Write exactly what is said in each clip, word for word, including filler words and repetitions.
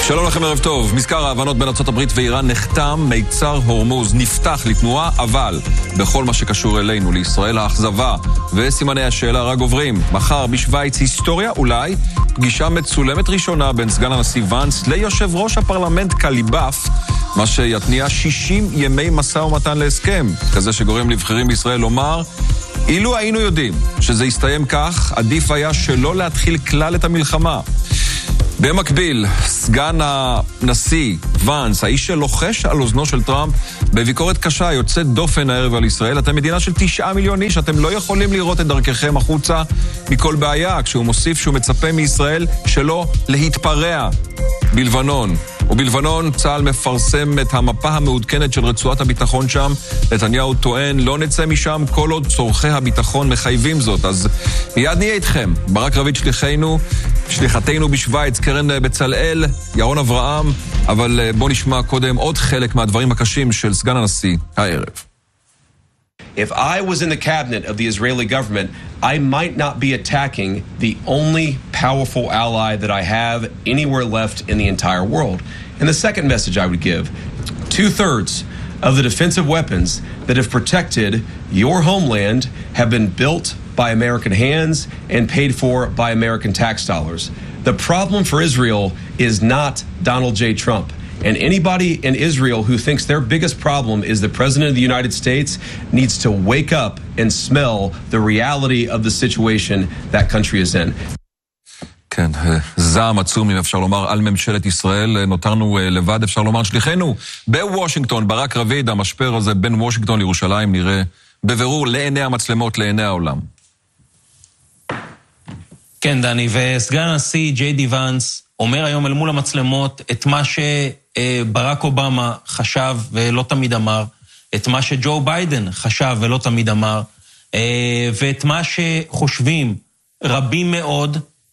שלום לכם, ערב טוב. מזכר ההבנות בין ארצות הברית ואיראן נחתם, מיצר הורמוז נפתח לתנועה, אבל בכל מה שקשור אלינו, לישראל, האכזבה וסימני השאלה רק עוברים. מחר בשוויץ היסטוריה, אולי פגישה מצולמת ראשונה בין סגן הנשיא ונס ליושב ראש הפרלמנט קליבאף, מה שיתניע שישים ימי מסע ומתן להסכם, כזה שגורם לבחירים בישראל לומר, אילו היינו יודעים שזה יסתיים כך, עדיף היה שלא להתחיל כלל את המלחמה. במקביל, סגן הנשיא ונס, האיש שלוחש על אוזנו של טראמפ, בביקורת קשה יוצאת דופן הערב על ישראל. אתם מדינה של תשעה מיליון איש, אתם לא יכולים לראות את דרככם החוצה מכל בעיה, כשהוא מוסיף שהוא מצפה מישראל שלא להתפרע בלבנון. ובלבנון צה"ל מפרסם את המפה המעודכנת של רצועת הביטחון שם. נתניהו טוען, לא נצא משם כל עוד צורכי הביטחון מחייבים זאת. אז מיד נהיה איתכם. ברק רביד שליחנו, שליחתנו בשוויץ, קרן בצלאל, ירון אברהם, אבל בוא נשמע קודם עוד חלק מהדברים הקשים של סגן הנשיא הערב. If I was in the cabinet of the Israeli government, I might not be attacking the only powerful ally that I have anywhere left in the entire world. And the second message I would give, two-thirds of the defensive weapons that have protected your homeland have been built by American hands and paid for by American tax dollars. The problem for Israel is not Donald J. Trump. And anybody in Israel who thinks their biggest problem is the President of the United States needs to wake up and smell the reality of the situation that country is in. כן, זעם עצום, אם אפשר לומר, על ממשלת ישראל. נותרנו לבד, אפשר לומר, שליחנו בוושינגטון, ברק רביד, המשבר הזה בין וושינגטון לירושלים נראה בבירור לעיני המצלמות, לעיני העולם. כן, דני, וסגן הנשיא ג'יי די ונס אומר היום אל מול המצלמות את מה שברק אובמה חשב ולא תמיד אמר, את מה שג'ו ביידן חשב ולא תמיד אמר, ואת מה שחושבים רבים מאוד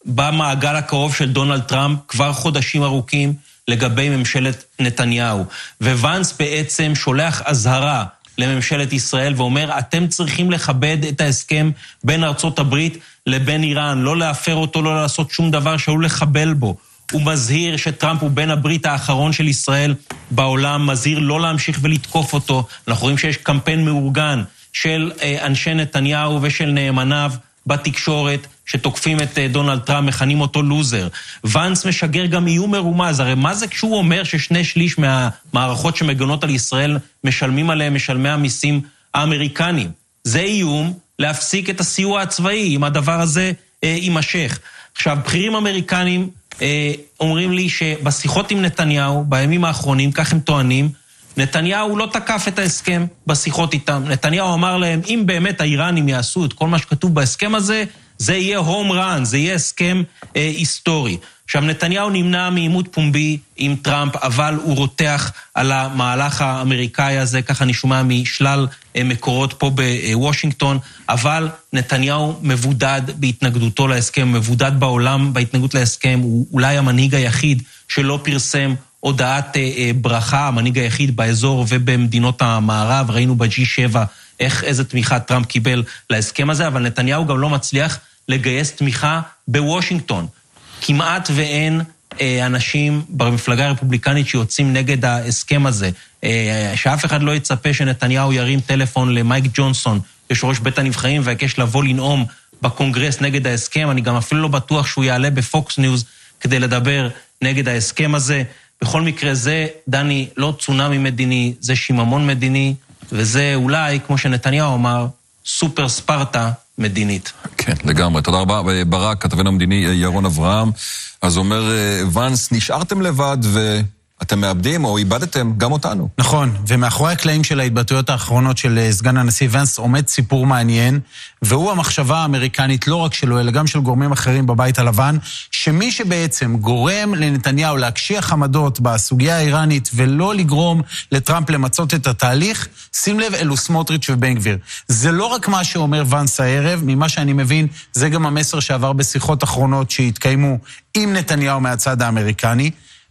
במעגל הקרוב של דונלד טראמפ כבר חודשים ארוכים לגבי ממשלת נתניהו. וונס בעצם שולח אזהרה לממשלת ישראל ואומר, אתם צריכים לכבד את ההסכם בין ארצות הברית לבין איראן, לא להפר אותו, לא לעשות שום דבר שעלול לחבל בו. הוא מזהיר שטראמפ הוא בן הברית האחרון של ישראל בעולם, מזהיר לא להמשיך ולתקוף אותו. אנחנו רואים שיש קמפיין מאורגן של אנשי נתניהו ושל נאמניו בתקשורת, שתוקפים את דונלד טראמפ, מכנים אותו לוזר. ונס משגר גם איום מרומז, הרי מה זה כשהוא אומר ששני שליש מהמערכות שמגנות על ישראל משלמים עליהם משלמי המיסים האמריקנים? זה איום להפסיק את הסיוע הצבאי, אם הדבר הזה אה, יימשך. עכשיו, בכירים אמריקנים אה, אומרים לי שבשיחות עם נתניהו, בימים האחרונים, כך הם טוענים, נתניהו לא תקף את ההסכם בשיחות איתם. נתניהו אמר להם, אם באמת האיראנים יעשו את כל מה שכתוב בהסכם הזה, זה יהיה הום רן, זה יהיה הסכם אה, היסטורי. עכשיו, נתניהו נמנע מעימות פומבי עם טראמפ, אבל הוא רותח על המהלך האמריקאי הזה, ככה אני שומע משלל אה, מקורות פה בוושינגטון, אבל נתניהו מבודד בהתנגדותו להסכם, מבודד בעולם בהתנגדות להסכם, הוא אולי המנהיג היחיד שלא פרסם הודעת אה, אה, ברכה, המנהיג היחיד באזור ובמדינות המערב, ראינו ב-ג'י שבע איך, איזה תמיכה טראמפ קיבל להסכם הזה, אבל נתניהו גם לא מצליח לגייס תמיכה בוושינגטון. כמעט ואין אה, אנשים במפלגה הרפובליקנית שיוצאים נגד ההסכם הזה. אה, שאף אחד לא יצפה שנתניהו ירים טלפון למייק ג'ונסון, יושב ראש בית הנבחרים, ויקש לבוא לנאום בקונגרס נגד ההסכם. אני גם אפילו לא בטוח שהוא יעלה בפוקס ניוז כדי לדבר נגד ההסכם הזה. בכל מקרה זה, דני, לא צונאמי מדיני, זה שיממון מדיני, וזה אולי, כמו שנתניהו אמר, סופר ספרטה מדינית. כן, לגמרי. תודה רבה. ברק, כתבנו המדיני ירון אברהם, אז אומר, ונס, נשארתם לבד ואתם מאבדים או איבדתם גם אותנו. נכון, ומאחורי הקלעים של ההתבטאויות האחרונות של סגן הנשיא ונס עומד סיפור מעניין, והוא המחשבה האמריקנית לא רק שלו, אלא גם של גורמים אחרים בבית הלבן, שמי שבעצם גורם לנתניהו להקשיח עמדות בסוגיה האיראנית ולא לגרום לטראמפ למצות את התהליך, שים לב, אלו סמוטריץ' ובן גביר. זה לא רק מה שאומר ונס הערב, ממה שאני מבין, זה גם המסר שעבר בשיחות אחרונות שהתקיימו עם נתניהו מהצד האמריקני,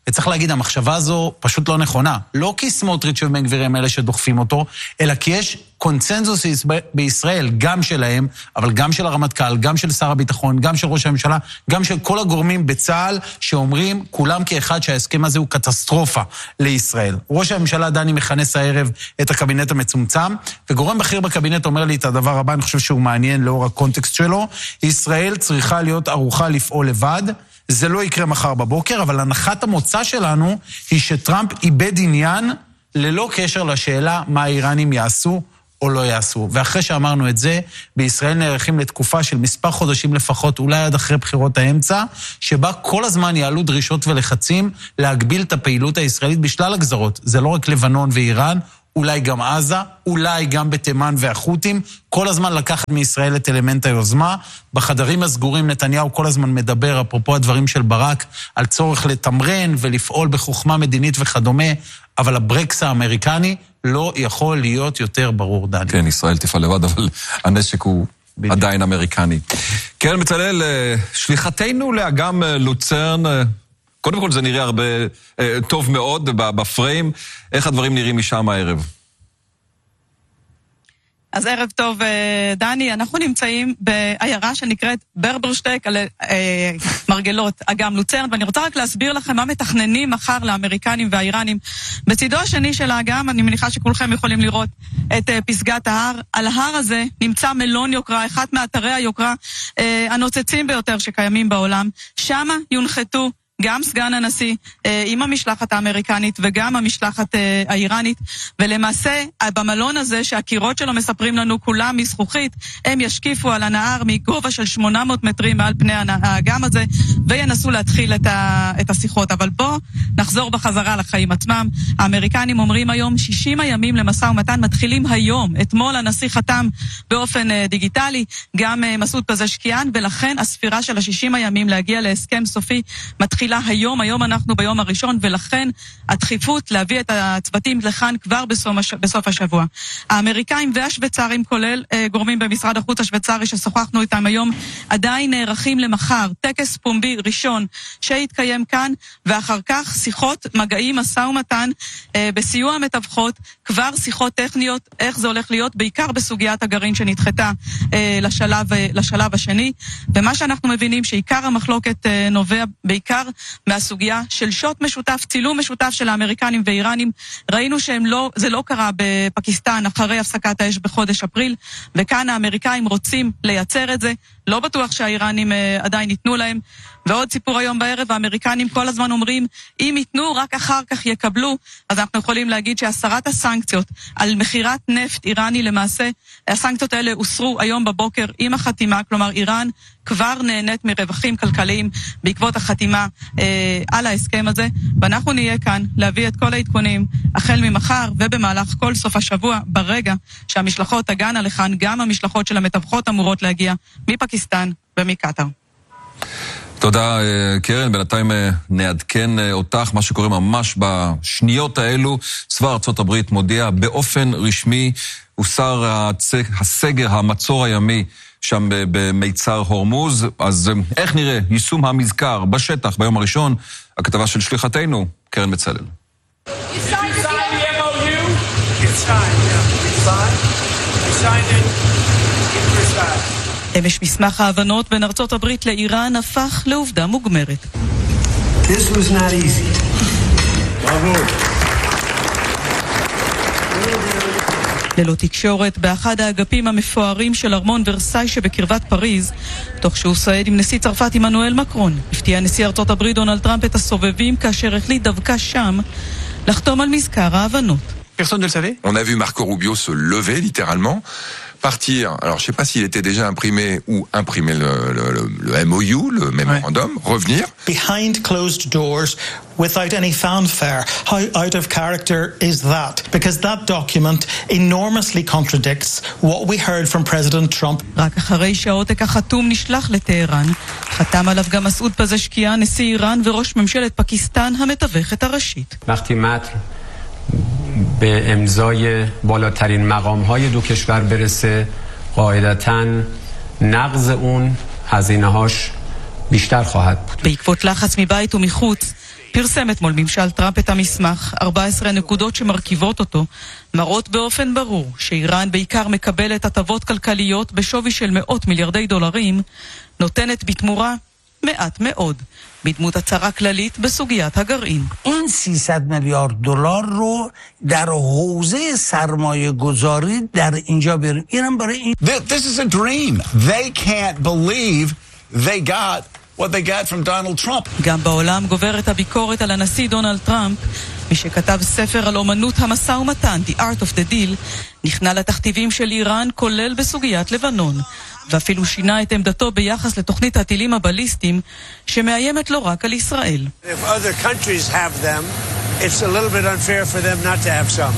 וצריך להגיד, המחשבה הזו פשוט לא נכונה. לא כי סמוטריץ' ובן גביר הם אלה שדוחפים אותו, אלא כי יש קונצנזוס בישראל, גם שלהם, אבל גם של הרמטכ"ל, גם של שר הביטחון, גם של ראש הממשלה, גם של כל הגורמים בצה"ל, שאומרים כולם כאחד שההסכם הזה הוא קטסטרופה לישראל. ראש הממשלה דני מכנס הערב את הקבינט המצומצם, וגורם בכיר בקבינט אומר לי את הדבר הבא, אני חושב שהוא מעניין לאור הקונטקסט שלו, ישראל צריכה להיות ערוכה לפעול לבד, זה לא יקרה מחר בבוקר, אבל הנחת המוצא שלנו היא שטראמפ איבד עניין ללא קשר לשאלה מה האיראנים יעשו או לא יעשו. ואחרי שאמרנו את זה, בישראל נערכים לתקופה של מספר חודשים לפחות, אולי עד אחרי בחירות האמצע, שבה כל הזמן יעלו דרישות ולחצים להגביל את הפעילות הישראלית בשלל הגזרות. זה לא רק לבנון ואיראן, אולי גם עזה, אולי גם בתימן והחות'ים, כל הזמן לקחת מישראל את אלמנט היוזמה. בחדרים הסגורים נתניהו כל הזמן מדבר, אפרופו הדברים של ברק, על צורך לתמרן ולפעול בחוכמה מדינית וכדומה, אבל הברקס האמריקני לא יכול להיות יותר ברור, דני. כן, ישראל תפעל לבד, אבל הנשק הוא בדיוק. עדיין אמריקני. קרן בצלאל, שליחתנו לאגם לוצרן, קודם כל זה נראה הרבה טוב מאוד בפריים. איך הדברים נראים משם הערב? אז ערב טוב, דני. אנחנו נמצאים בעיירה שנקראת ברברשטק, על מרגלות אגם לוצרן, ואני רוצה רק להסביר לכם מה מתכננים מחר לאמריקנים והאיראנים. בצדו השני של האגם, אני מניחה שכולכם יכולים לראות את פסגת ההר. על ההר הזה נמצא מלון יוקרה, אחד מאתרי היוקרה הנוצצים ביותר שקיימים בעולם. שם יונחתו גם סגן הנשיא עם המשלחת האמריקנית וגם המשלחת האיראנית, ולמעשה במלון הזה שהקירות שלו מספרים לנו כולם מזכוכית, הם ישקיפו על הנהר מגובה של שמונה מאות מטרים מעל פני האגם הזה, וינסו להתחיל את, ה, את השיחות. אבל בוא נחזור בחזרה לחיים עצמם. האמריקנים אומרים היום שישים הימים למשא ומתן מתחילים היום. אתמול הנשיא חתם באופן דיגיטלי, גם מסעוד פזשקיאן, ולכן הספירה של השישים הימים להגיע להסכם סופי מתחילה היום, היום אנחנו ביום הראשון, ולכן הדחיפות להביא את הצוותים לכאן כבר בסוף, בסוף השבוע. האמריקאים והשוויצרים, כולל אה, גורמים במשרד החוץ השוויצרי ששוחחנו איתם היום, עדיין נערכים למחר, טקס פומבי ראשון שיתקיים כאן, ואחר כך שיחות, מגעים, משא ומתן, אה, בסיוע המתווכות, כבר שיחות טכניות, איך זה הולך להיות, בעיקר בסוגיית הגרעין שנדחתה אה, לשלב, אה, לשלב השני, ומה שאנחנו מבינים שעיקר המחלוקת אה, נובע בעיקר מהסוגיה של שוט משותף, צילום משותף של האמריקנים ואיראנים. ראינו שזה לא קרה בפקיסטן אחרי הפסקת האש בחודש אפריל, וכאן האמריקאים רוצים לייצר את זה. לא בטוח שהאיראנים עדיין ייתנו להם. ועוד סיפור היום בערב, האמריקנים כל הזמן אומרים, אם ייתנו, רק אחר כך יקבלו. אז אנחנו יכולים להגיד שהסרת הסנקציות על מחירת נפט איראני, למעשה, הסנקציות האלה הוסרו היום בבוקר עם החתימה, כלומר איראן כבר נהנית מרווחים כלכליים בעקבות החתימה אה, על ההסכם הזה, ואנחנו נהיה כאן להביא את כל העדכונים החל ממחר ובמהלך כל סוף השבוע, ברגע שהמשלחות תגענה לכאן, גם המשלחות של המתווכות אמורות להגיע מפקיסטן ומקטר. תודה, קרן. בינתיים נעדכן אותך, מה שקורה ממש בשניות האלו. צבא ארצות הברית מודיע באופן רשמי, הוסר הסגר, המצור הימי שם במיצר הורמוז. אז איך נראה יישום המזכר בשטח ביום הראשון? הכתבה של שליחתנו, קרן בצלאל. אמש מסמך ההבנות בין ארצות הברית לאיראן הפך לעובדה מוגמרת. This was not easy. ללא תקשורת, באחד האגפים המפוארים של ארמון ורסאי שבקרבת פריז, תוך שהוא סועד עם נשיא צרפת עמנואל מקרון, הפתיע נשיא ארצות הברית דונלד טראמפ את הסובבים כאשר החליט דווקא שם לחתום על מזכר ההבנות. Personne ne le savait? On a vu Marco Rubio se lever littéralement, partir. Alors je sais pas s'il était déjà imprimé ou imprimer le, le, le, le M O U, le memorandum, ouais. Revenir. Behind closed doors, without any fanfare. How out of character is that? Because that document enormously contradicts what we heard from President Trump. רק אחרי שהעותק החתום נשלח לטהרן, חתם עליו גם מסעוד פזשקיאן, נשיא איראן וראש ממשלת פקיסטן המתווכת הראשית. وقتی به امضای بالاترین مقام‌های دو کشور برسه قاعدتاً نقض اون هزینه‌هاش بیشتر خواهد بود. בעקבות לחץ מבית ומחוץ, פרסם אתמול ממשל טראמפ את המסמך. ארבע עשרה נקודות שמרכיבות אותו מראות באופן ברור שאיראן בעיקר מקבלת הטבות כלכליות בשווי של מאות מיליארדי דולרים, נותנת בתמורה מעט מאוד, בדמות הצהרה כללית בסוגיית הגרעין. این سیصد میلیارد دلار رو در حوزه سرمایه گذاری در اینجا بریم. ایران برای این This is a dream. They can't believe they got what they got from Donald Trump. גם בעולם גוברת הביקורת על הנשיא דונלד טראמפ, מי שכתב ספר על אומנות המשא ומתן, The Art of the Deal, נכנע לתכתיבים של איראן כולל בסוגיית לבנון, ואפילו שינה את עמדתו ביחס לתוכנית הטילים הבליסטיים שמאיימת לא רק על ישראל. If other countries have them, it's a little bit unfair for them not to have some.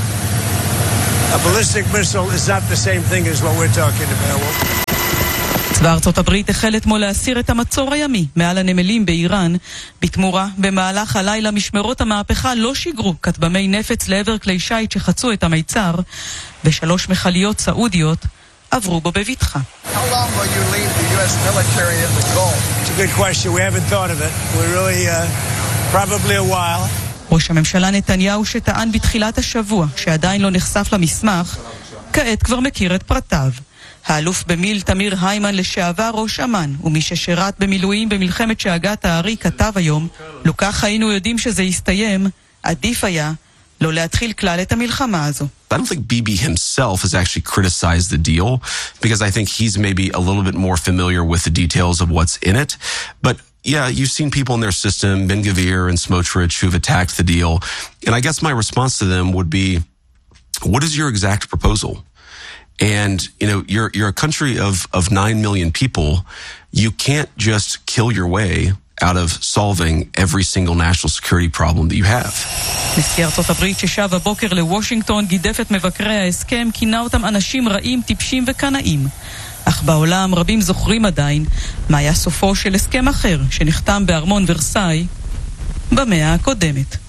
A ballistic missile is not the same thing as what we're talking about. צבא ארצות הברית החל אתמול להסיר את המצור הימי מעל הנמלים באיראן. בתמורה, במהלך הלילה משמרות המהפכה לא שיגרו כטבמי נפץ לעבר כלי שיט שחצו את המיצר, ושלוש מכליות סעודיות עברו בו בבטחה. How long will you leave the U S military in the Gulf? It's a good question. We haven't thought of it. We're really uh, probably a while. ראש הממשלה נתניהו שטען בתחילת השבוע שעדיין לא נחשף למסמך, כעת כבר מכיר את פרטיו. האלוף במיל תמיר היימן לשעבר ראש אמ"ן, ומי ששירת במילואים במלחמת שאגת הארי כתב היום, לו כך היינו יודעים שזה יסתיים, עדיף היה לא להתחיל כלל את המלחמה הזו. I don't think Bibi himself has actually criticized the deal, because I think he's maybe a little bit more familiar with the details of what's in it. But yeah, you've seen people in their system, Ben Gvir and Smotrich, who've attacked the deal. And I guess my response to them would be, what is your exact proposal? And, you know, you're, you're a country of, of nine million people. You can't just kill your way out of solving every single national security problem that you have. נשיא ארצות הברית ששב הבוקר לוושינגטון גידף את מבקרי ההסכם, כינה אותם אנשים רעים, טיפשים וקנאים. אך בעולם רבים זוכרים עדיין מה היה סופו של הסכם אחר שנחתם בארמון ורסאי במאה הקודמת.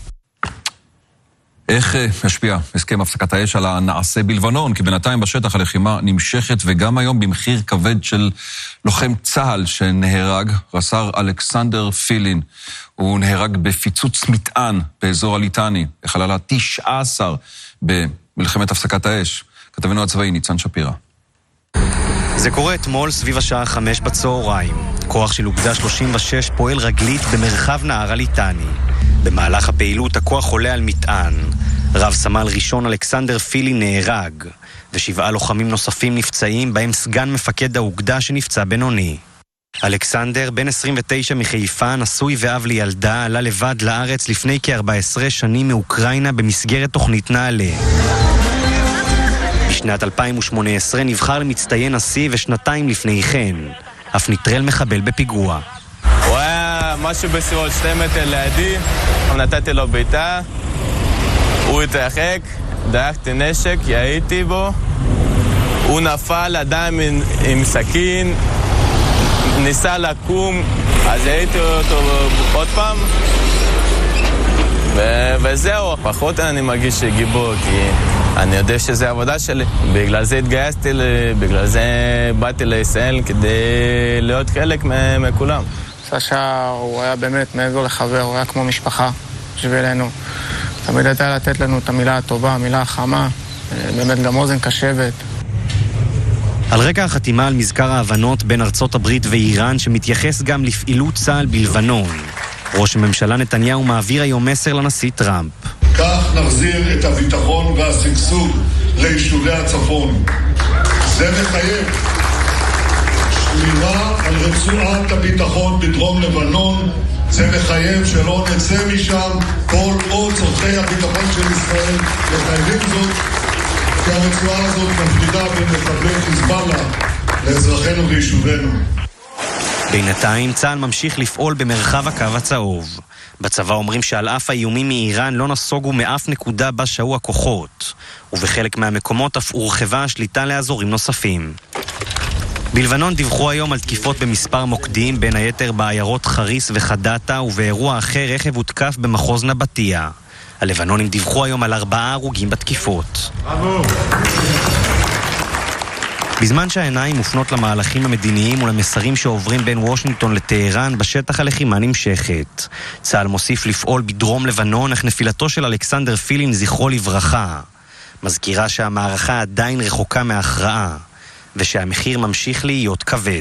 איך משפיע הסכם הפסקת האש על הנעשה בלבנון? כי בינתיים בשטח הלחימה נמשכת, וגם היום במחיר כבד של לוחם צה"ל שנהרג, רס"ר אלכסנדר פילין. הוא נהרג בפיצוץ מטען באזור הליטני, בחלל ה-תשע עשרה במלחמת הפסקת האש. כתבנו הצבאי ניצן שפירא. זה קורה אתמול סביב השעה חמש בצהריים. כוח של אוגדה שלושים ושש פועל רגלית במרחב נהר הליטני. במהלך הפעילות הכוח עולה על מטען. רב סמל ראשון אלכסנדר פילי נהרג, ושבעה לוחמים נוספים נפצעים, בהם סגן מפקד האוגדה שנפצע בינוני. אלכסנדר, בן עשרים ותשע מחיפה, נשוי ואב לילדה, עלה לבד לארץ לפני כ-ארבע עשרה שנים מאוקראינה במסגרת תוכנית נעלה. בשנת אלפיים ושמונה עשרה נבחר למצטיין נשיא, ושנתיים לפני כן אף נטרל מחבל בפיגוע. הוא היה משהו בסביבות שתי מטר לידי, נתתי לו ביתה, הוא התרחק, דרכתי נשק, הייתי בו, הוא נפל עדיין עם, עם סכין, ניסה לקום, אז הייתי אותו עוד פעם, ו- וזהו, פחות אני מרגיש גיבור, כי אני יודע שזה עבודה שלי, בגלל זה התגייסתי, בגלל זה באתי לישראל כדי להיות חלק מכולם. סשה הוא היה באמת מעבר לחבר, הוא היה כמו משפחה בשבילנו. תמיד הייתה לתת לנו את המילה הטובה, המילה החמה, באמת גם אוזן קשבת. על רקע החתימה על מזכר ההבנות בין ארצות הברית ואיראן, שמתייחס גם לפעילות צה"ל בלבנון, ראש הממשלה נתניהו מעביר היום מסר לנשיא טראמפ. כך נחזיר את הביטחון והשגשוג ליישובי הצפון. זה מחייב שמירה על רצועת הביטחון בדרום לבנון. זה מחייב שלא נצא משם כל עוד צורכי הביטחון של ישראל מחייבים זאת, כי הרצועה הזאת מפרידה בין מחבלי חיזבאללה לאזרחינו ויישובינו. בינתיים צה"ל ממשיך לפעול במרחב הקו הצהוב. בצבא אומרים שעל אף האיומים מאיראן לא נסוגו מאף נקודה בה שהו הכוחות, ובחלק מהמקומות אף הורחבה השליטה לאזורים נוספים. בלבנון דיווחו היום על תקיפות במספר מוקדים, בין היתר בעיירות חריס וחדאטה, ובאירוע אחר רכב הותקף במחוז נבטיה. הלבנונים דיווחו היום על ארבעה הרוגים בתקיפות. בזמן שהעיניים מופנות למהלכים המדיניים ולמסרים שעוברים בין וושינגטון לטהרן, בשטח הלחימה נמשכת. צה"ל מוסיף לפעול בדרום לבנון, אך נפילתו של אלכסנדר פילין זכרו לברכה מזכירה שהמערכה עדיין רחוקה מהכרעה, ושהמחיר ממשיך להיות כבד.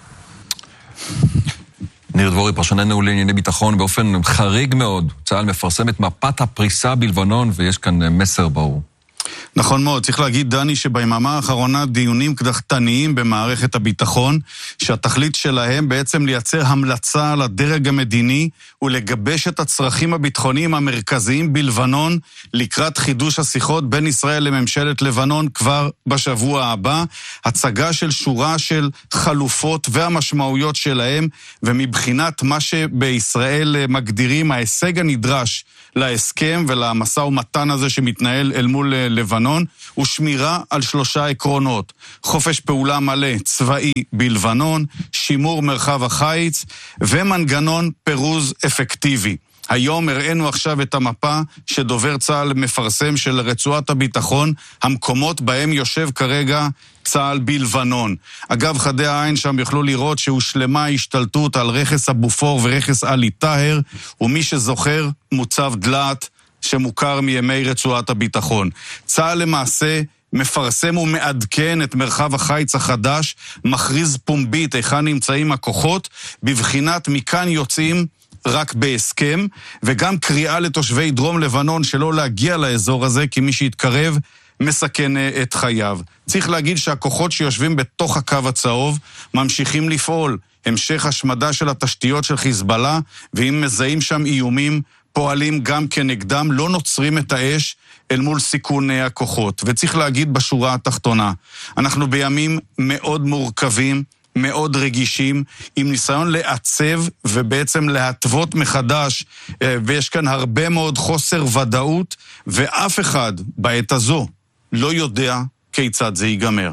ניר דבורי, פרשננו לענייני ביטחון, באופן חריג מאוד, צה"ל מפרסם את מפת הפריסה בלבנון, ויש כאן מסר ברור. נכון מאוד, צריך להגיד, דני, שביממה האחרונה דיונים קדחתניים במערכת הביטחון, שהתכלית שלהם בעצם לייצר המלצה לדרג המדיני ולגבש את הצרכים הביטחוניים המרכזיים בלבנון לקראת חידוש השיחות בין ישראל לממשלת לבנון כבר בשבוע הבא, הצגה של שורה של חלופות והמשמעויות שלהם, ומבחינת מה שבישראל מגדירים ההישג הנדרש להסכם ולמשא ומתן הזה שמתנהל אל מול לבנון, הוא שמירה על שלושה עקרונות: חופש פעולה מלא צבאי בלבנון, שימור מרחב החיץ ומנגנון פירוז אפקטיבי. היום הראינו עכשיו את המפה שדובר צה"ל מפרסם של רצועת הביטחון, המקומות בהם יושב כרגע צה"ל בלבנון. אגב, חדי העין שם יוכלו לראות שהושלמה השתלטות על רכס אבופור ורכס עלי טהר, ומי שזוכר מוצב דלת שמוכר מימי רצועת הביטחון. צה"ל למעשה מפרסם ומעדכן את מרחב החיץ החדש, מכריז פומבית היכן נמצאים הכוחות, בבחינת מכאן יוצאים רק בהסכם, וגם קריאה לתושבי דרום לבנון שלא להגיע לאזור הזה, כי מי שיתקרב מסכן את חייו. צריך להגיד שהכוחות שיושבים בתוך הקו הצהוב ממשיכים לפעול, המשך השמדה של התשתיות של חיזבאללה, ואם מזהים שם איומים, פועלים גם כנגדם, לא נוצרים את האש אל מול סיכוני הכוחות. וצריך להגיד בשורה התחתונה, אנחנו בימים מאוד מורכבים, מאוד רגישים, עם ניסיון לעצב ובעצם להתוות מחדש, ויש כאן הרבה מאוד חוסר ודאות, ואף אחד בעת הזו לא יודע כיצד זה ייגמר.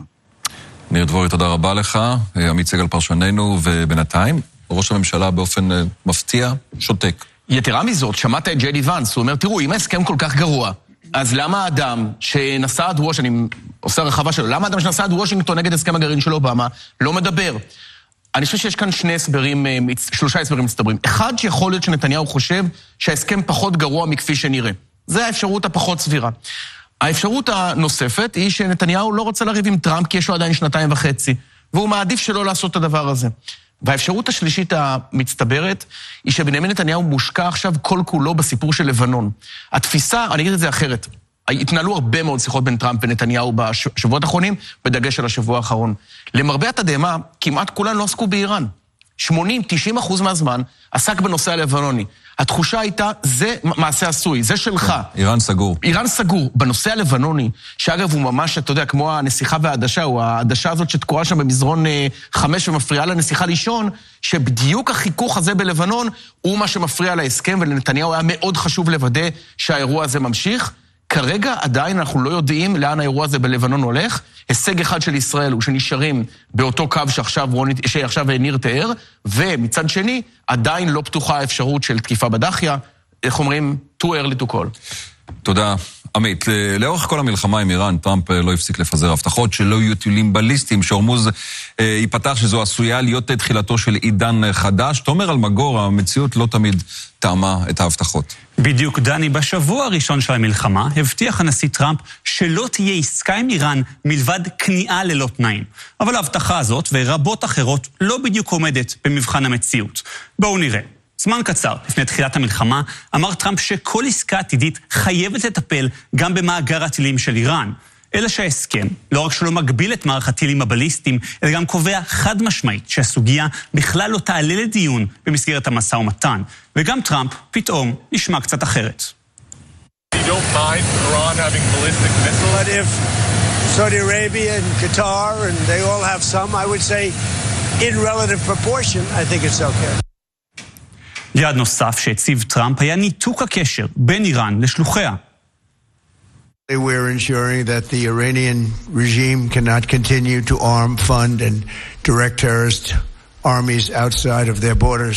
ניר דבורי, תודה רבה לך. עמית סגל פרשננו, ובינתיים ראש הממשלה באופן מפתיע שותק. יתרה מזאת, שמעת את ג'יי די ונס, הוא אומר, תראו, אם ההסכם כל כך גרוע, אז למה האדם שנסע עד וושינגטון, אני עושה רחבה שלו, למה האדם שנסע עד וושינגטון נגד הסכם הגרעין של אובמה לא מדבר? אני חושב שיש כאן שני הסברים, שלושה הסברים מצטברים. אחד, שיכול להיות שנתניהו חושב שההסכם פחות גרוע מכפי שנראה. זה האפשרות הפחות סבירה. האפשרות הנוספת היא שנתניהו לא רוצה לריב עם טראמפ, כי יש לו עדיין שנתיים וחצי, והוא מעדיף שלא לעשות את הדבר הזה. והאפשרות השלישית המצטברת היא שבנימין נתניהו מושקע עכשיו כל כולו בסיפור של לבנון. התפיסה, אני אגיד את זה אחרת, התנהלו הרבה מאוד שיחות בין טראמפ ונתניהו בשבועות האחרונים, בדגש על השבוע האחרון. למרבה התדהמה, כמעט כולן לא עסקו באיראן. שמונים תשעים אחוז מהזמן עסק בנושא הלבנוני. התחושה הייתה, זה מעשה עשוי, זה שלך. איראן סגור. איראן סגור. בנושא הלבנוני, שאגב הוא ממש, אתה יודע, כמו הנסיכה והעדשה, או העדשה הזאת שתקועה שם במזרון חמש ומפריעה לנסיכה לישון, שבדיוק החיכוך הזה בלבנון הוא מה שמפריע להסכם, ולנתניהו היה מאוד חשוב לוודא שהאירוע הזה ממשיך. כרגע עדיין אנחנו לא יודעים לאן האירוע הזה בלבנון הולך. הישג אחד של ישראל הוא שנשארים באותו קו שעכשיו, שעכשיו ניר תיאר, ומצד שני עדיין לא פתוחה האפשרות של תקיפה בדחיה, איך אומרים? too early to call. תודה. עמית, לאורך כל המלחמה עם איראן, טראמפ לא הפסיק לפזר הבטחות שלא יהיו טילים בליסטיים, שהורמוז ייפתח שזו עשויה להיות תחילתו של עידן חדש. תומר אלמגור, המציאות לא תמיד טעמה את ההבטחות. בדיוק, דני, בשבוע הראשון של המלחמה הבטיח הנשיא טראמפ שלא תהיה עסקה עם איראן מלבד כניעה ללא תנאים. אבל ההבטחה הזאת ורבות אחרות לא בדיוק עומדת במבחן המציאות. בואו נראה. זמן קצר לפני תחילת המלחמה אמר טראמפ שכל עסקה עתידית חייבת לטפל גם במאגר הטילים של איראן. אלא שההסכם לא רק שלא מגביל את מערך הטילים הבליסטיים, אלא גם קובע חד משמעית שהסוגיה בכלל לא תעלה לדיון במסגרת המשא ומתן. וגם טראמפ פתאום נשמע קצת אחרת. You don't mind Iran having ballistic missiles? But if Saudi Arabia and Qatar and they all have some, I would say in relative proportion, I think it's okay. יעד נוסף שהציב טראמפ היה ניתוק הקשר בין איראן לשלוחיה. We're ensuring that the Iranian regime cannot continue to arm, fund and direct terrorist armies outside of their borders.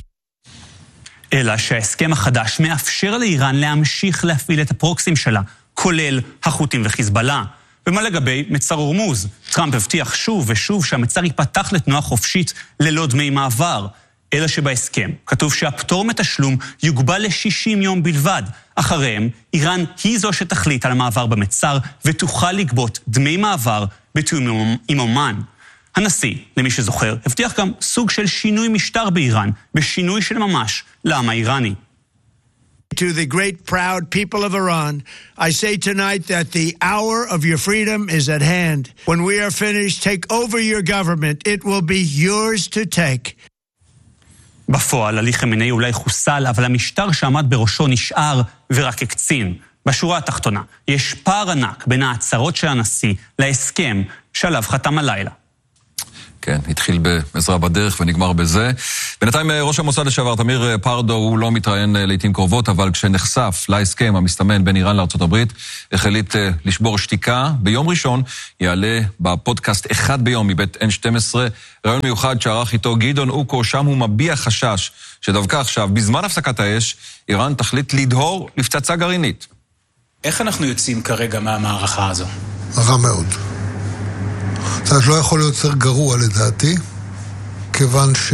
אלא שההסכם החדש מאפשר לאיראן להמשיך להפעיל את הפרוקסים שלה, כולל החות'ים וחיזבאללה. ומה לגבי מצר הורמוז? טראמפ הבטיח שוב ושוב שהמצר ייפתח לתנועה חופשית ללא דמי מעבר. אלא שבהסכם כתוב שהפטור מתשלום יוגבל ל-שישים יום בלבד. אחריהם, איראן היא זו שתחליט על המעבר במצר ותוכל לגבות דמי מעבר בתיאום עם אומן. הנשיא, למי שזוכר, הבטיח גם סוג של שינוי משטר באיראן, בשינוי של ממש לעם האיראני. To the great proud people of Iran, I say tonight that the hour of your freedom is at hand. When we are finished, take over your government. It will be yours to take. בפועל, עלי חמינאי אולי חוסל, אבל המשטר שעמד בראשו נשאר ורק הקצין. בשורה התחתונה, יש פער ענק בין ההצהרות של הנשיא להסכם שעליו חתם הלילה. כן, התחיל בעזרה בדרך ונגמר בזה. בינתיים ראש המוסד לשעבר, תמיר פרדו, הוא לא מתראיין לעתים קרובות, אבל כשנחשף להסכם המסתמן בין איראן לארצות הברית, החליט לשבור שתיקה. ביום ראשון יעלה בפודקאסט אחד ביום מבית אן שתים עשרה, רעיון מיוחד שערך איתו גדעון אוקו, שם הוא מביע חשש שדווקא עכשיו, בזמן הפסקת האש, איראן תחליט לדהור לפצצה גרעינית. איך אנחנו יוצאים כרגע מהמערכה הזו? רע מאוד. זאת אומרת, לא יכול להיות יותר גרוע לדעתי, כיוון ש...